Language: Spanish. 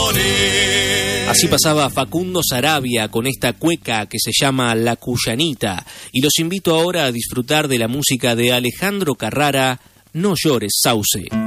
poner. Así pasaba Facundo Sarabia con esta cueca que se llama La Cuyanita. Y los invito ahora a disfrutar de la música de Alejandro Carrara, No llores, Sauce.